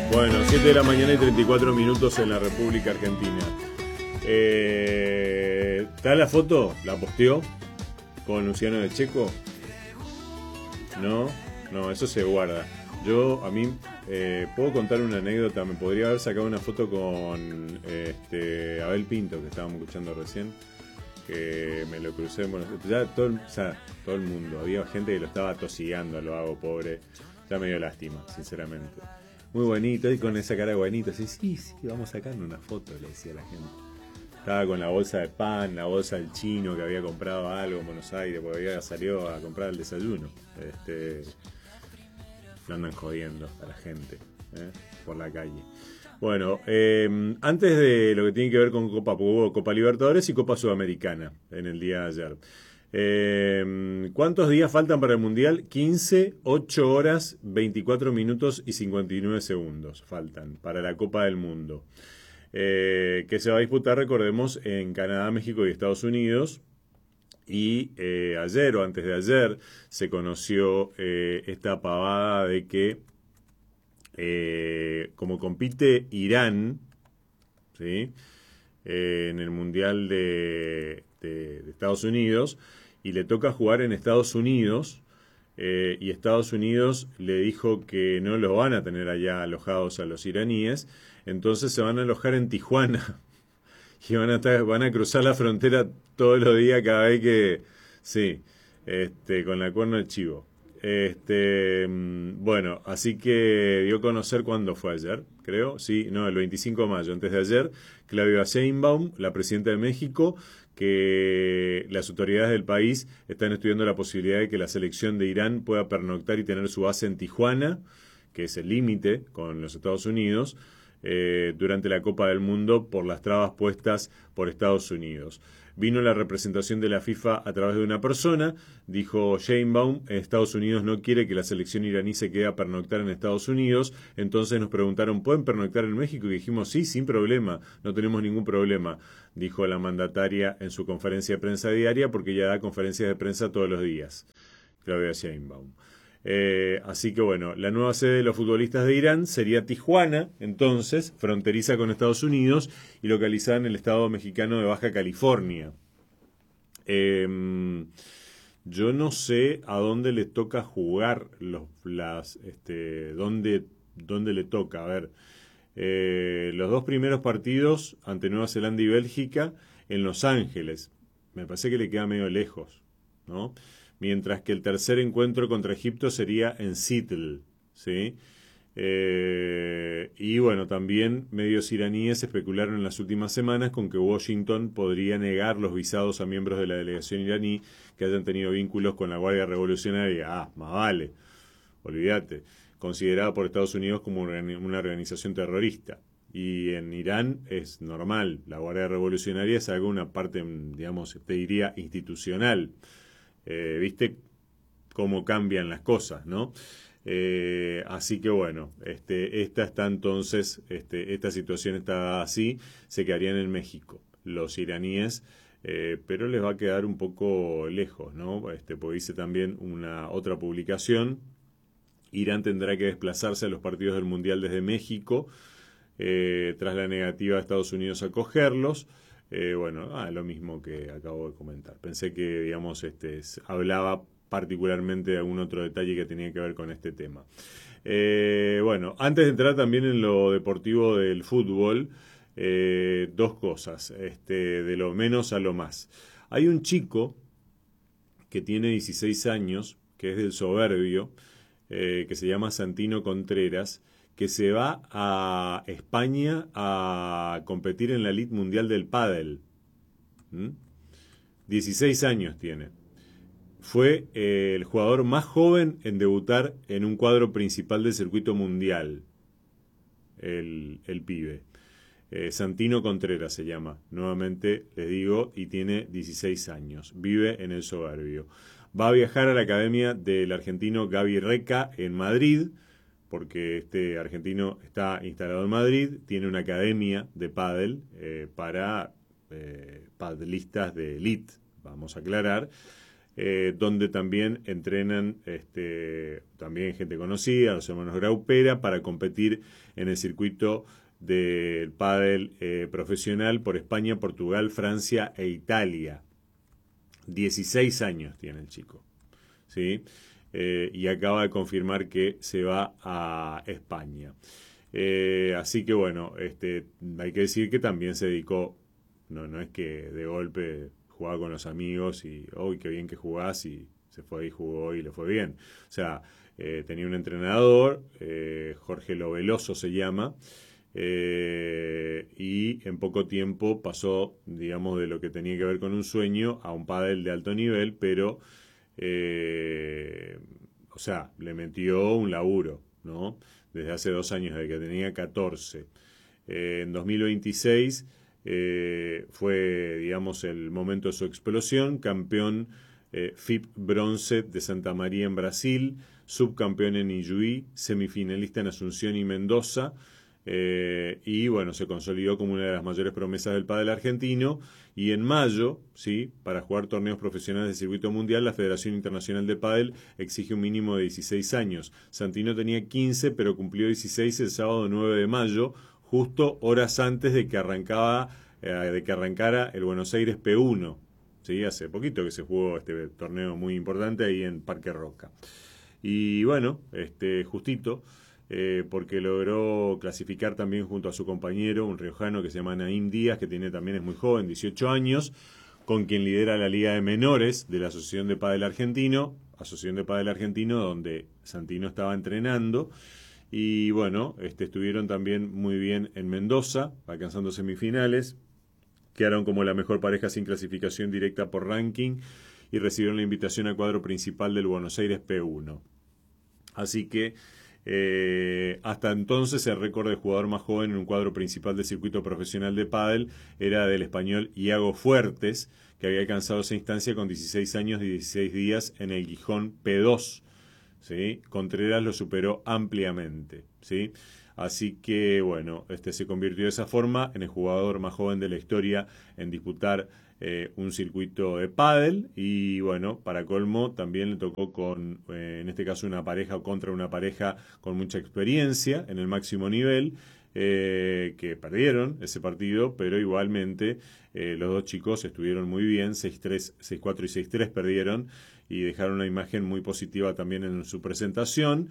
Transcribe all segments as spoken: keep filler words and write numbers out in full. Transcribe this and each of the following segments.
Bueno, siete de la mañana y treinta y cuatro minutos en la República Argentina. Eh, ¿Está la foto? ¿La posteó con Luciano de Checo? No, no, eso se guarda. Yo, a mí, eh, puedo contar una anécdota. Me podría haber sacado una foto con este, Abel Pinto, que estábamos escuchando recién, que me lo crucé. Bueno, ya todo, o sea, todo el mundo, había gente que lo estaba tosigando, lo hago pobre. Ya me dio lástima, sinceramente. Muy bonito, y con esa cara bonita, así, sí, sí, vamos sacando una foto, le decía la gente. Estaba con la bolsa de pan, la bolsa del chino que había comprado algo en Buenos Aires, porque había salido a comprar el desayuno. Este, lo andan jodiendo a la gente, ¿eh? Por la calle. Bueno, eh, antes de lo que tiene que ver con Copa, hubo Copa Libertadores y Copa Sudamericana en el día de ayer. Eh, ¿Cuántos días faltan para el Mundial? quince, ocho horas, veinticuatro minutos y cincuenta y nueve segundos faltan para la Copa del Mundo. Eh, que se va a disputar, recordemos, en Canadá, México y Estados Unidos. Y eh, ayer o antes de ayer se conoció eh, esta pavada de que eh, como compite Irán, ¿sí? eh, en el Mundial de, de, de Estados Unidos, y le toca jugar en Estados Unidos, eh, y Estados Unidos le dijo que no los van a tener allá alojados a los iraníes, entonces se van a alojar en Tijuana y van a estar, van a cruzar la frontera todos los días cada vez que, sí, este, con la cuerno del chivo. Este, bueno, así que dio a conocer cuándo fue ayer, creo, sí, no, el veinticinco de mayo, antes de ayer, Claudia Sheinbaum, la presidenta de México, que las autoridades del país están estudiando la posibilidad de que la selección de Irán pueda pernoctar y tener su base en Tijuana, que es el límite con los Estados Unidos, eh, durante la Copa del Mundo por las trabas puestas por Estados Unidos. Vino la representación de la FIFA a través de una persona, dijo Sheinbaum, Estados Unidos no quiere que la selección iraní se quede a pernoctar en Estados Unidos, entonces nos preguntaron, ¿pueden pernoctar en México? Y dijimos, sí, sin problema, no tenemos ningún problema, dijo la mandataria en su conferencia de prensa diaria, porque ella da conferencias de prensa todos los días, Claudia Sheinbaum. Eh, así que bueno, la nueva sede de los futbolistas de Irán sería Tijuana, entonces, fronteriza con Estados Unidos y localizada en el estado mexicano de Baja California. Eh, yo no sé a dónde le toca jugar los, las, este, dónde, dónde le toca. A ver, eh, los dos primeros partidos ante Nueva Zelanda y Bélgica en Los Ángeles. Me parece que le queda medio lejos, ¿no? Mientras que el tercer encuentro contra Egipto sería en Seattle, ¿sí? Eh, y bueno, también medios iraníes especularon en las últimas semanas con que Washington podría negar los visados a miembros de la delegación iraní que hayan tenido vínculos con la Guardia Revolucionaria. Ah, más vale, olvídate, considerada por Estados Unidos como una organización terrorista. Y en Irán es normal, la Guardia Revolucionaria es algo, una parte, digamos, te diría, institucional. Eh, ¿Viste cómo cambian las cosas, no? Eh, así que bueno, este, esta está entonces, este, esta situación está así, se quedarían en México los iraníes, eh, pero les va a quedar un poco lejos, ¿no? Este, pues dice también una otra publicación, Irán tendrá que desplazarse a los partidos del Mundial desde México, eh, tras la negativa de Estados Unidos a acogerlos. Eh, bueno, ah, lo mismo que acabo de comentar. Pensé que, digamos, este, hablaba particularmente de algún otro detalle que tenía que ver con este tema. Eh, bueno, antes de entrar también en lo deportivo del fútbol, eh, dos cosas, este, de lo menos a lo más. Hay un chico que tiene dieciséis años, que es del Soberbio, eh, que se llama Santino Contreras, que se va a España a competir en la Elite Mundial del Pádel. ¿Mm? dieciséis años tiene. Fue eh, el jugador más joven en debutar en un cuadro principal del circuito mundial, el, el pibe. Eh, Santino Contreras se llama, nuevamente les digo, y tiene dieciséis años. Vive en el Soberbio. Va a viajar a la academia del argentino Gaby Reca en Madrid, porque este argentino está instalado en Madrid, tiene una academia de pádel eh, para eh, padelistas de elite, vamos a aclarar, eh, donde también entrenan este, también gente conocida, los hermanos Graupera, para competir en el circuito del pádel eh, profesional por España, Portugal, Francia e Italia. dieciséis años tiene el chico, ¿sí? Eh, y acaba de confirmar que se va a España. Eh, así que bueno, este, hay que decir que también se dedicó, no, no es que de golpe jugaba con los amigos y, uy, qué bien que jugás, y se fue y jugó y le fue bien. O sea, eh, tenía un entrenador, eh, Jorge Loveloso se llama, eh, y en poco tiempo pasó, digamos, de lo que tenía que ver con un sueño a un pádel de alto nivel, pero, eh, o sea, le metió un laburo, ¿no? Desde hace dos años, desde que tenía catorce. Eh, en dos mil veintiséis eh, fue, digamos, el momento de su explosión, campeón eh, F I P bronce de Santa María en Brasil, subcampeón en Ijuí, semifinalista en Asunción y Mendoza, eh, y bueno, se consolidó como una de las mayores promesas del pádel argentino. Y en mayo, ¿sí?, para jugar torneos profesionales de circuito mundial, la Federación Internacional de Pádel exige un mínimo de dieciséis años. Santino tenía quince, pero cumplió dieciséis el sábado nueve de mayo, justo horas antes de que arrancaba, eh, de que arrancara el Buenos Aires P uno. ¿Sí? Hace poquito que se jugó este torneo muy importante ahí en Parque Roca. Y bueno, este, justito, eh, porque logró clasificar también junto a su compañero, un riojano que se llama Naim Díaz, que tiene, también es muy joven, dieciocho años, con quien lidera la Liga de Menores de la Asociación de Pádel Argentino, Asociación de Pádel Argentino, donde Santino estaba entrenando. Y bueno, este, estuvieron también muy bien en Mendoza, alcanzando semifinales, quedaron como la mejor pareja sin clasificación directa por ranking y recibieron la invitación al cuadro principal del Buenos Aires P uno. Así que eh, hasta entonces el récord de jugador más joven en un cuadro principal del circuito profesional de pádel era del español Iago Fuertes, que había alcanzado esa instancia con dieciséis años y dieciséis días en el Gijón P dos. ¿Sí? Contreras lo superó ampliamente, ¿sí? Así que, bueno, este se convirtió de esa forma en el jugador más joven de la historia en disputar eh, un circuito de pádel. Y, bueno, para colmo, también le tocó con, eh, en este caso, una pareja o contra una pareja con mucha experiencia en el máximo nivel, eh, que perdieron ese partido, pero igualmente eh, los dos chicos estuvieron muy bien, seis tres, seis cuatro y seis tres perdieron, y dejaron una imagen muy positiva también en su presentación.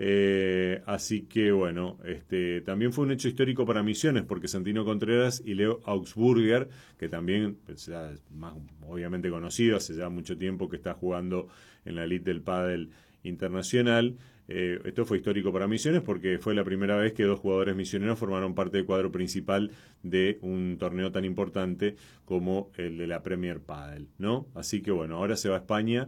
Eh, así que bueno, este también fue un hecho histórico para Misiones, porque Santino Contreras y Leo Augsburger, que también pues, ya es más obviamente conocido, hace ya mucho tiempo que está jugando en la elite del pádel internacional. Eh, esto fue histórico para Misiones porque fue la primera vez que dos jugadores misioneros formaron parte del cuadro principal de un torneo tan importante como el de la Premier Padel, ¿no? Así que bueno, ahora se va a España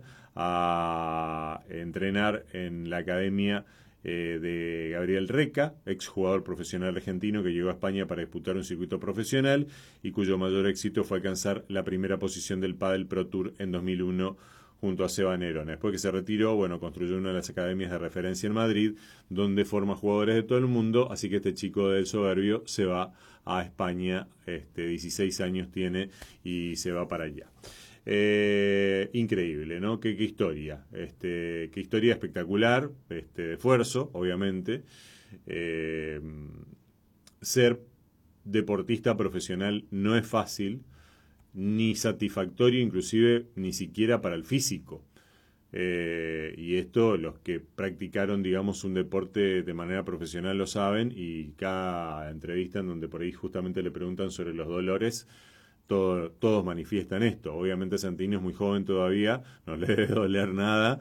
a entrenar en la academia eh, de Gabriel Reca, exjugador profesional argentino que llegó a España para disputar un circuito profesional y cuyo mayor éxito fue alcanzar la primera posición del Padel Pro Tour en dos mil uno junto a Seba Nerona. Después que se retiró, bueno, construyó una de las academias de referencia en Madrid, donde forma jugadores de todo el mundo, así que este chico del Soberbio se va a España, este, dieciséis años tiene y se va para allá. Eh, increíble, ¿no? Qué, qué historia, este, qué historia espectacular, este, de esfuerzo, obviamente. Eh, ser deportista profesional no es fácil, ni satisfactorio, inclusive ni siquiera para el físico. Eh, y esto los que practicaron, digamos, un deporte de manera profesional lo saben, y cada entrevista en donde por ahí justamente le preguntan sobre los dolores, todo, todos manifiestan esto. Obviamente Santino es muy joven todavía, no le debe doler nada,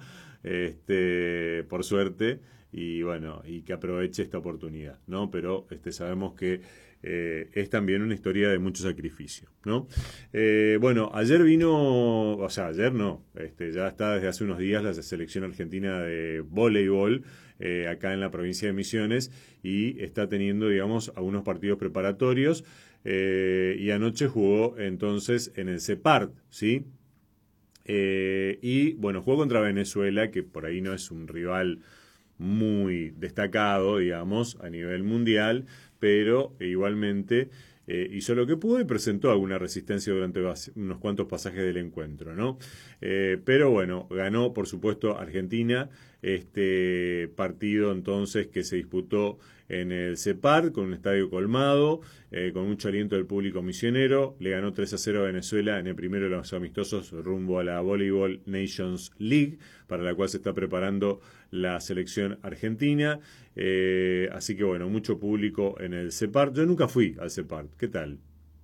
este, por suerte, y bueno, y que aproveche esta oportunidad, ¿no? Pero este, sabemos que eh, es también una historia de mucho sacrificio, ¿no? Eh, bueno, ayer vino, o sea, ayer no, este, ya está desde hace unos días la selección argentina de voleibol eh, acá en la provincia de Misiones, y está teniendo, digamos, algunos partidos preparatorios, eh, y anoche jugó entonces en el CEPART, ¿sí? Eh, y bueno, jugó contra Venezuela, que por ahí no es un rival muy destacado, digamos, a nivel mundial, pero igualmente eh, hizo lo que pudo y presentó alguna resistencia durante unos cuantos pasajes del encuentro, ¿no? Eh, pero bueno, ganó, por supuesto, Argentina, este partido entonces que se disputó en el CEPAR, con un estadio colmado, eh, con mucho aliento del público misionero. Le ganó tres a cero a Venezuela en el primero de los amistosos rumbo a la Volleyball Nations League, para la cual se está preparando la selección argentina. Eh, así que bueno, mucho público en el CEPAR. Yo nunca fui al CEPAR. ¿Qué tal?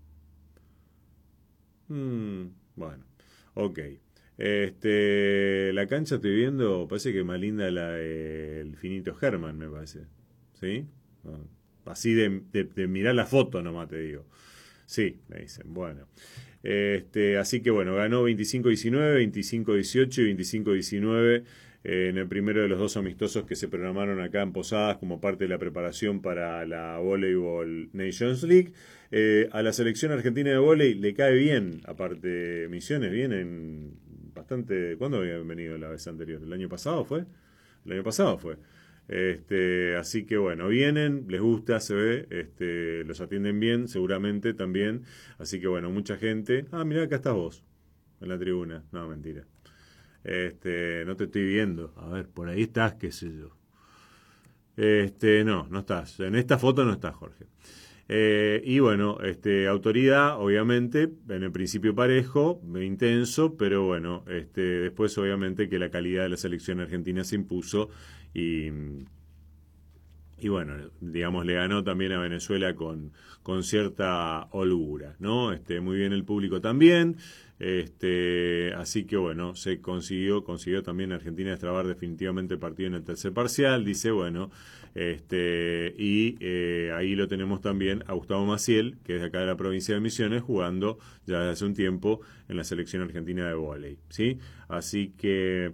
Mm, bueno, ok. Este, la cancha estoy viendo, parece que más linda la del Finito Herman, me parece. ¿Sí? Ah, así de, de, de mirar la foto nomás te digo. Sí, me dicen. Bueno. Este, así que bueno, ganó veinticinco diecinueve, veinticinco dieciocho y veinticinco diecinueve eh, en el primero de los dos amistosos que se programaron acá en Posadas como parte de la preparación para la Volleyball Nations League. Eh, a la selección argentina de vóley le cae bien, aparte Misiones, vienen bastante... ¿Cuándo habían venido la vez anterior? ¿El año pasado fue? El año pasado fue. Este, así que bueno, vienen, les gusta, se ve, este, los atienden bien, seguramente también. Así que bueno, mucha gente. Ah, mirá, acá estás vos, en la tribuna. No, mentira. Este, no te estoy viendo. A ver, por ahí estás, qué sé yo. Este, no, no estás. En esta foto no estás, Jorge. Eh, y bueno, este, autoridad, obviamente, en el principio parejo, intenso, pero bueno, este, después obviamente que la calidad de la selección argentina se impuso y, y bueno, digamos, le ganó también a Venezuela con, con cierta holgura, ¿no? Este, muy bien el público también. Este, así que bueno, se consiguió, consiguió también Argentina destrabar definitivamente el partido en el tercer parcial, dice, bueno, este, y eh, ahí lo tenemos también a Gustavo Maciel, que es de acá de la provincia de Misiones, jugando ya desde hace un tiempo en la selección argentina de vóley, ¿sí? Así que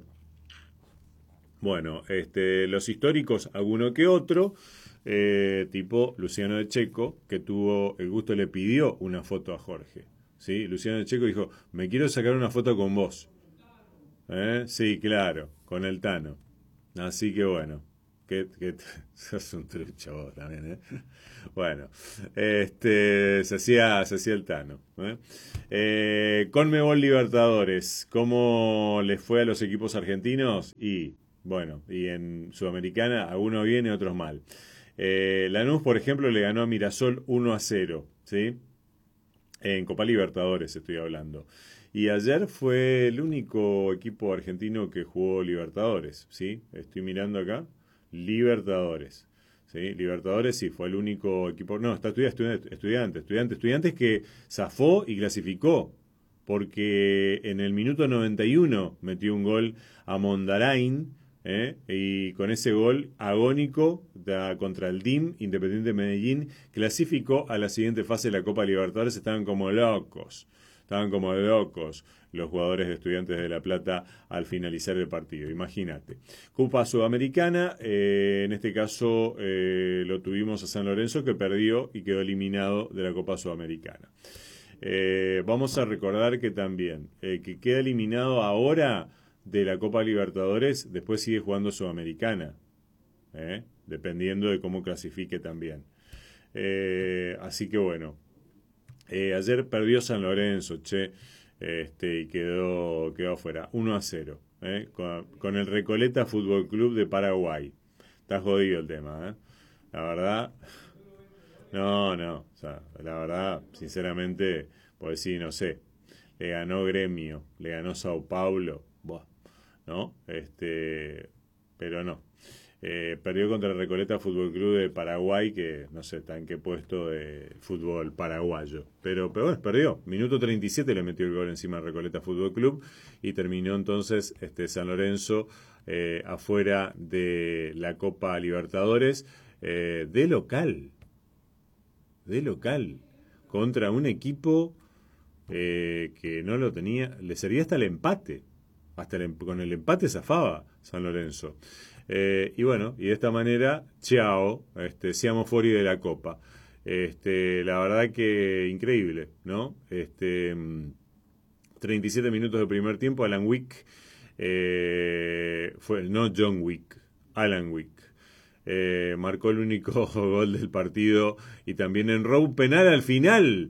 bueno, este, los históricos, alguno que otro, eh, tipo Luciano de Checo, que tuvo el gusto, le pidió una foto a Jorge. ¿Sí? Luciano de Checo dijo, me quiero sacar una foto con vos. ¿Eh? Sí, claro, con el Tano. Así que bueno, que, que sos un trucho vos también, ¿eh? Bueno, este, se hacía, se hacía el Tano. ¿eh? Eh, Conmebol Libertadores, ¿cómo les fue a los equipos argentinos? Y bueno, y en Sudamericana algunos bien y otros mal. Eh, Lanús, por ejemplo, le ganó a Mirasol uno a cero, ¿sí? En Copa Libertadores estoy hablando. Y ayer fue el único equipo argentino que jugó Libertadores, ¿sí? Estoy mirando acá. Libertadores. ¿Sí? Libertadores sí, fue el único equipo... No, está estudiante, estudiante, estudiante, estudiantes que zafó y clasificó. Porque en el minuto noventa y uno metió un gol a Mondarain, ¿eh? Y con ese gol agónico da, contra el D I M, Independiente de Medellín, clasificó a la siguiente fase de la Copa Libertadores. Estaban como locos, estaban como locos los jugadores de Estudiantes de La Plata al finalizar el partido, imagínate. Copa Sudamericana, eh, en este caso eh, lo tuvimos a San Lorenzo, que perdió y quedó eliminado de la Copa Sudamericana. Eh, vamos a recordar que también, eh, que queda eliminado ahora de la Copa Libertadores, después sigue jugando Sudamericana, ¿eh? Dependiendo de cómo clasifique también. Eh, así que bueno, eh, ayer perdió San Lorenzo, che, este, y quedó, quedó afuera, uno a cero, ¿eh? con, con el Recoleta Fútbol Club de Paraguay. Está jodido el tema, ¿eh? La verdad, no, no, o sea, la verdad, sinceramente, pues sí, no sé, le ganó Gremio, le ganó Sao Paulo, buah, ¿no? Este, pero no. Eh, perdió contra el Recoleta Fútbol Club de Paraguay, que no sé está en qué puesto de fútbol paraguayo. Pero, pero bueno, perdió. Minuto treinta y siete le metió el gol encima al Recoleta Fútbol Club y terminó entonces este San Lorenzo eh, afuera de la Copa Libertadores eh, de local. De local. Contra un equipo eh, que no lo tenía. Le servía hasta el empate. Hasta el, con el empate zafaba San Lorenzo. Eh, y bueno, y de esta manera, chao, este, seamos fuori de la Copa. Este, la verdad que increíble, ¿no? Este, treinta y siete minutos de primer tiempo, Alan Wick, eh, fue, no John Wick, Alan Wick. Eh, marcó el único gol del partido y también enró un penal al final.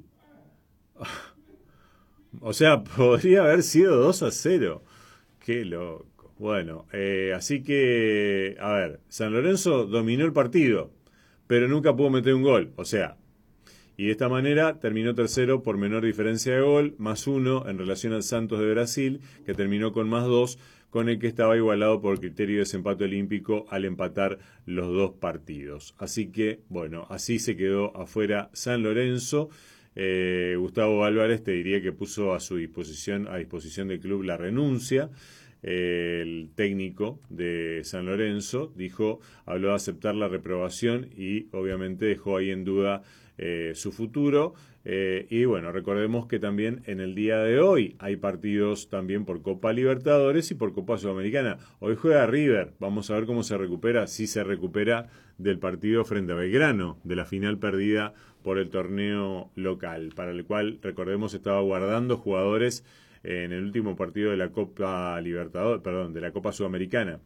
O sea, podría haber sido dos a cero. Qué loco. Bueno, eh, así que, a ver, San Lorenzo dominó el partido, pero nunca pudo meter un gol. O sea, y de esta manera terminó tercero por menor diferencia de gol, más uno en relación al Santos de Brasil, que terminó con más dos, con el que estaba igualado por criterio de desempate olímpico al empatar los dos partidos. Así que, bueno, así se quedó afuera San Lorenzo. Eh, Gustavo Álvarez te diría que puso a su disposición, a disposición del club la renuncia. Eh, el técnico de San Lorenzo dijo, habló de aceptar la reprobación y obviamente dejó ahí en duda eh, su futuro. Eh, y bueno, recordemos que también en el día de hoy hay partidos también por Copa Libertadores y por Copa Sudamericana. Hoy juega River, vamos a ver cómo se recupera, si se recupera del partido frente a Belgrano, de la final perdida por el torneo local, para el cual, recordemos, estaba guardando jugadores en el último partido de la Copa Libertadores, perdón, de la Copa Sudamericana.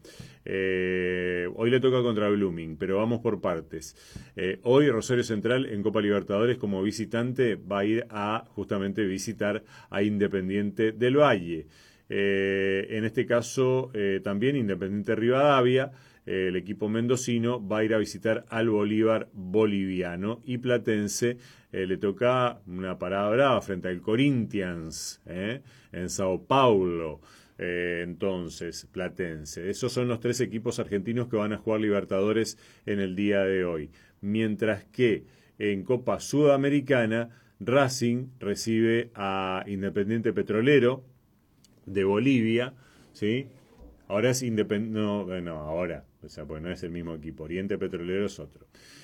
Eh, hoy le toca contra Blooming, pero vamos por partes. Eh, hoy Rosario Central en Copa Libertadores como visitante va a ir a justamente visitar a Independiente del Valle. Eh, en este caso eh, también Independiente Rivadavia, eh, el equipo mendocino va a ir a visitar al Bolívar boliviano y Platense eh, le toca una parada brava frente al Corinthians eh, en Sao Paulo. Eh, entonces, Platense. Esos son los tres equipos argentinos que van a jugar Libertadores en el día de hoy. Mientras que en Copa Sudamericana, Racing recibe a Independiente Petrolero de Bolivia, ¿sí? Ahora es Independiente, no, bueno, ahora, o sea, pues no es el mismo equipo, Oriente Petrolero es otro.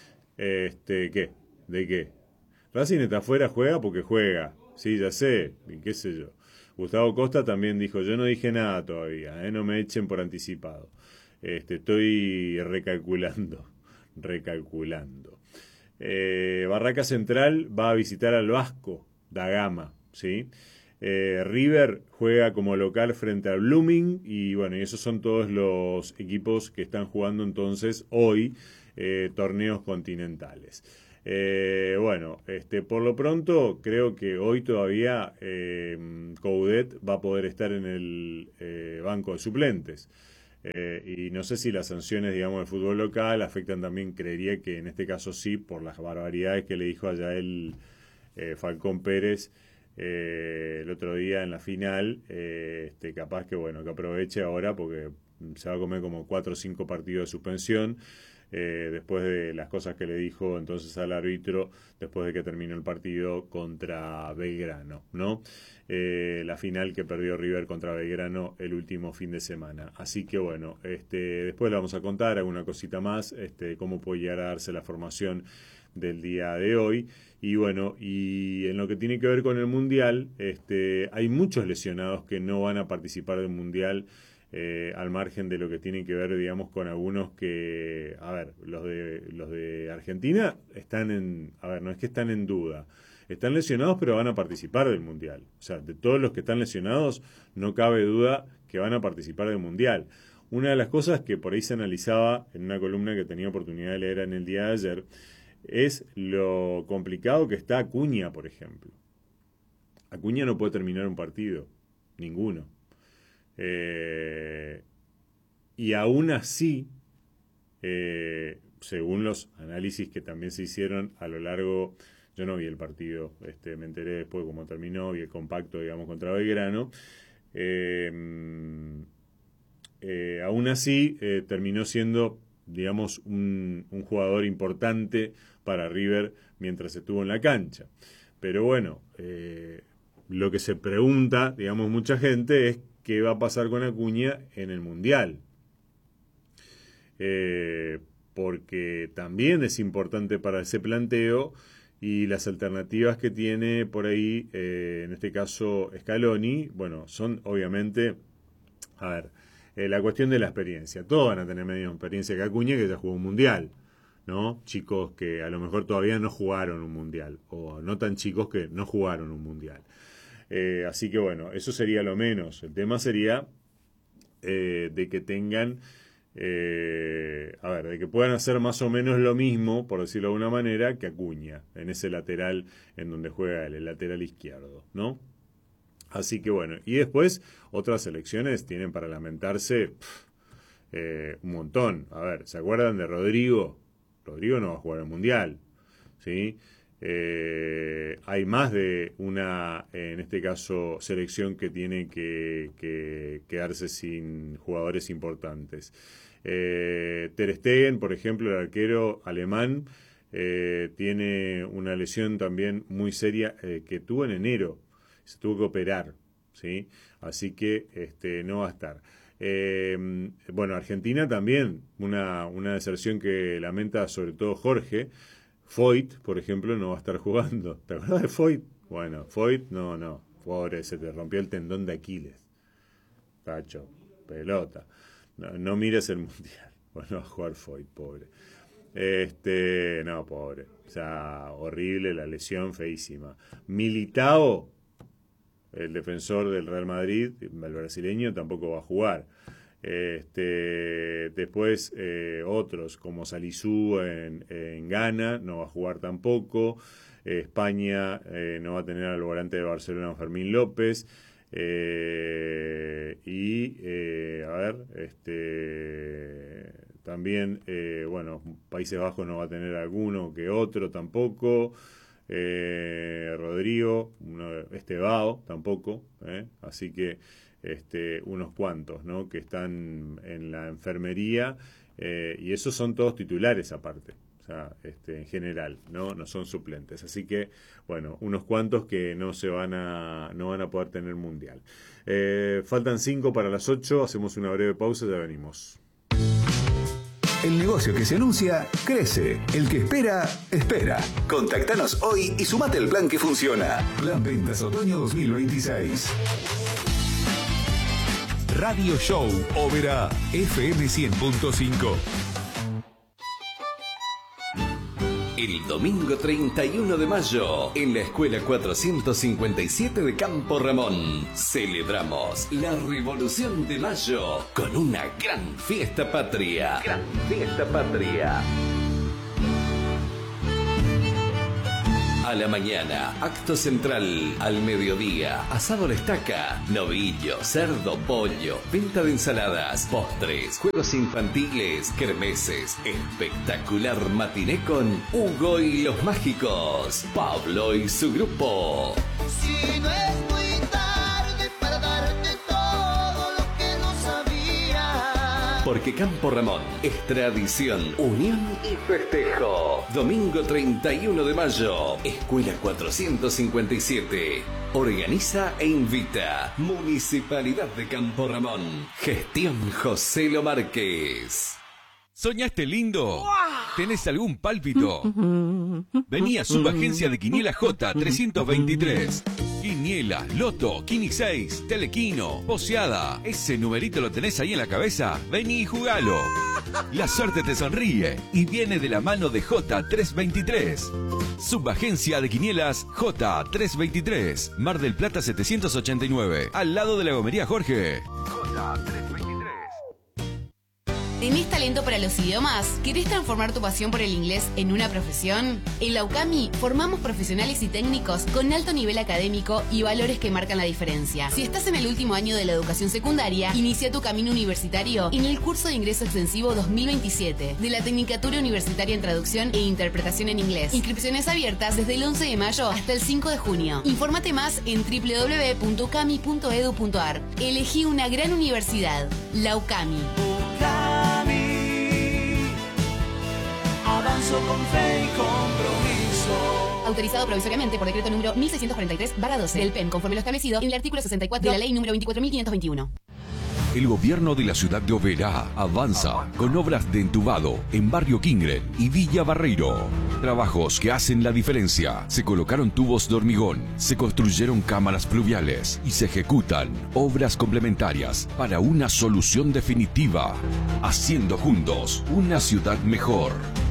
Este, ¿qué? ¿De qué? Racing está afuera, juega porque juega, sí, ya sé, y qué sé yo. Gustavo Costa también dijo, yo no dije nada todavía, ¿eh? No me echen por anticipado. Este, estoy recalculando, recalculando. Eh, Barraca Central va a visitar al Vasco da Gama, ¿sí? Eh, River juega como local frente a Blooming y bueno, y esos son todos los equipos que están jugando entonces hoy eh, torneos continentales. Eh, bueno, este, por lo pronto creo que hoy todavía eh, Coudet va a poder estar en el eh, banco de suplentes. Eh, y no sé si las sanciones, digamos, del fútbol local afectan también, creería que en este caso sí, por las barbaridades que le dijo allá el eh, Falcón Pérez eh, el otro día en la final. Eh, este, capaz que, bueno, que aproveche ahora porque se va a comer como cuatro o cinco partidos de suspensión. Eh, después de las cosas que le dijo entonces al árbitro después de que terminó el partido contra Belgrano, ¿no? Eh, la final que perdió River contra Belgrano el último fin de semana. Así que bueno, este, después le vamos a contar alguna cosita más, este, cómo puede llegar a darse la formación del día de hoy. Y bueno, y en lo que tiene que ver con el Mundial, este, hay muchos lesionados que no van a participar del Mundial. Eh, al margen de lo que tiene que ver, digamos, con algunos que, a ver, los de los de Argentina están en, a ver, no es que están en duda, están lesionados pero van a participar del Mundial. O sea, de todos los que están lesionados no cabe duda que van a participar del Mundial. Una de las cosas que por ahí se analizaba en una columna que tenía oportunidad de leer en el día de ayer es lo complicado que está Acuña, por ejemplo. Acuña no puede terminar un partido, ninguno. Eh, y aún así, eh, según los análisis que también se hicieron a lo largo, yo no vi el partido, este, me enteré después cómo terminó, vi el compacto, digamos, contra Belgrano, eh, eh, aún así eh, terminó siendo, digamos, un, un jugador importante para River mientras estuvo en la cancha. Pero bueno, eh, lo que se pregunta, digamos, mucha gente es qué va a pasar con Acuña en el Mundial. Eh, porque también es importante para ese planteo y las alternativas que tiene por ahí, eh, en este caso Scaloni, bueno, son obviamente, a ver, eh, la cuestión de la experiencia. Todos van a tener menos experiencia que Acuña, que ya jugó un Mundial, ¿no? Chicos que a lo mejor todavía no jugaron un Mundial, o no tan chicos que no jugaron un Mundial. Eh, así que bueno, eso sería lo menos. El tema sería eh, de que tengan eh, a ver, de que puedan hacer más o menos lo mismo, por decirlo de alguna manera, que Acuña, en ese lateral en donde juega él, el lateral izquierdo, ¿no? Así que bueno, y después otras selecciones tienen para lamentarse pff, eh, un montón. A ver, ¿se acuerdan de Rodrigo? Rodrigo no va a jugar el Mundial, ¿sí? Eh, hay más de una, en este caso, selección que tiene que, que quedarse sin jugadores importantes. Eh, Ter Stegen, por ejemplo, el arquero alemán, eh, tiene una lesión también muy seria eh, que tuvo en enero. Se tuvo que operar, ¿sí? Así que este, no va a estar. Eh, bueno, Argentina también, una, una deserción que lamenta sobre todo Jorge. Foyt, por ejemplo, no va a estar jugando. ¿Te acuerdas de Foyt? Bueno, Foyt, no, no. Pobre, se te rompió el tendón de Aquiles. Tacho, pelota. No, no mires el Mundial. Bueno, va a jugar Foyt, pobre. Este, no, pobre. O sea, horrible la lesión, feísima. Militao, el defensor del Real Madrid, el brasileño, tampoco va a jugar. Este, después eh, otros como Salisu en, en Ghana no va a jugar tampoco. eh, España eh, no va a tener al volante de Barcelona Fermín López. Eh, y eh, a ver, este también eh, bueno, Países Bajos no va a tener alguno que otro tampoco. Eh, Rodrigo, uno, Estevao tampoco, ¿eh? Así que este, unos cuantos, ¿no? Que están en la enfermería, eh, y esos son todos titulares aparte, o sea, este, en general, ¿no? No son suplentes, así que bueno, unos cuantos que no se van a no van a poder tener mundial. Eh, faltan cinco para las ocho, hacemos una breve pausa y ya venimos. El negocio que se anuncia, crece. El que espera, espera. Contactanos hoy y sumate al plan que funciona. Plan Ventas Otoño dos mil veintiséis. Radio Show Oberá, F M cien punto cinco. El domingo treinta y uno de mayo, en la Escuela cuatrocientos cincuenta y siete de Campo Ramón, celebramos la Revolución de Mayo con una gran fiesta patria. Gran fiesta patria. A la mañana, acto central. Al mediodía, asado a la estaca, novillo, cerdo, pollo, venta de ensaladas, postres, juegos infantiles, kermeses, espectacular matiné con Hugo y los Mágicos, Pablo y su grupo. Si no es muy tarde para darte todo lo que no sabía. Porque Campo Ramón es tradición, unión y festejo. Domingo treinta y uno de mayo, Escuela cuatrocientos cincuenta y siete. Organiza e invita Municipalidad de Campo Ramón. Gestión José Lo Márquez. ¿Soñaste lindo? ¿Tenés algún pálpito? Vení a Subagencia de Quiniela J trescientos veintitrés. Quiniela, Loto, Quini seis, Telequino, Poseada. ¿Ese numerito lo tenés ahí en la cabeza? Vení y jugalo. La suerte te sonríe y viene de la mano de J trescientos veintitrés. Subagencia de Quinielas J trescientos veintitrés. Mar del Plata setecientos ochenta y nueve. Al lado de la gomería Jorge. J trescientos veintitrés. ¿Tenés talento para los idiomas? ¿Querés transformar tu pasión por el inglés en una profesión? En la UCAMI formamos profesionales y técnicos con alto nivel académico y valores que marcan la diferencia. Si estás en el último año de la educación secundaria, inicia tu camino universitario en el curso de ingreso extensivo dos mil veintisiete de la Tecnicatura Universitaria en Traducción e Interpretación en Inglés. Inscripciones abiertas desde el once de mayo hasta el cinco de junio. Infórmate más en doble u doble u doble u punto ucami punto edu punto ar. Elegí una gran universidad, la UCAMI. Avanzo con fe y compromiso. Autorizado provisoriamente por decreto número mil seiscientos cuarenta y tres barra doce del P E M, conforme lo establecido en el artículo sesenta y cuatro de la ley número veinticuatro mil quinientos veintiuno. El gobierno de la ciudad de Oberá avanza con obras de entubado en Barrio Quingren y Villa Barreiro. Trabajos que hacen la diferencia. Se colocaron tubos de hormigón, se construyeron cámaras pluviales y se ejecutan obras complementarias para una solución definitiva. Haciendo juntos una ciudad mejor.